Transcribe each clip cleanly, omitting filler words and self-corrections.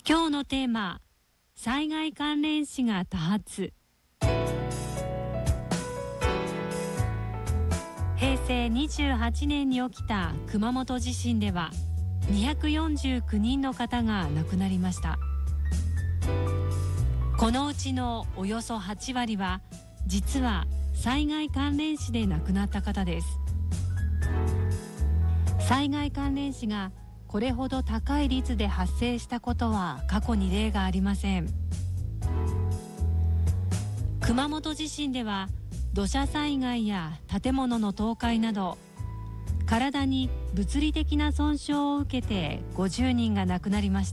今日のテーマ、災害関連死が多発。平成28年に起きた熊本地震では249人の方が亡くなりました。このうちのおよそ8割は実は災害関連死で亡くなった方です。災害関連死がこれほど高い率で発生したことは過去に例がありません。熊本地震では土砂災害や建物の倒壊など体に物理的な損傷を受けて50人が亡くなりました。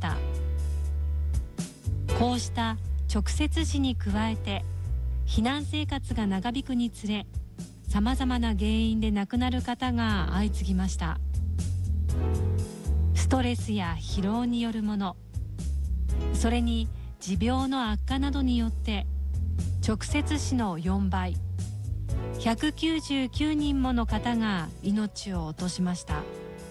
こうした直接死に加えて避難生活が長引くにつれ、さまざまな原因で亡くなる方が相次ぎました。ストレスや疲労によるもの、それに持病の悪化などによって直接死の4倍、199人もの方が命を落としました。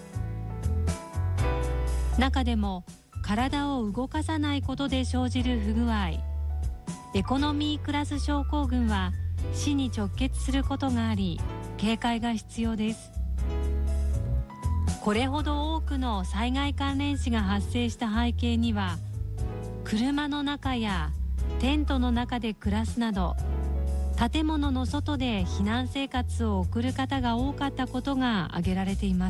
中でも体を動かさないことで生じる不具合、エコノミークラス症候群は死に直結することがあり、警戒が必要です。これほど多くの災害関連死が発生した背景には、車の中やテントの中で暮らすなど建物の外で避難生活を送る方が多かったことが挙げられています。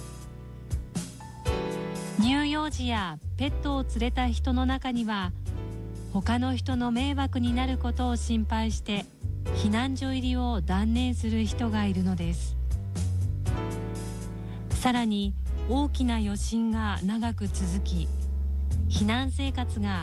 乳幼児やペットを連れた人の中には、他の人の迷惑になることを心配して避難所入りを断念する人がいるのです。さらに大きな余震が長く続き、避難生活が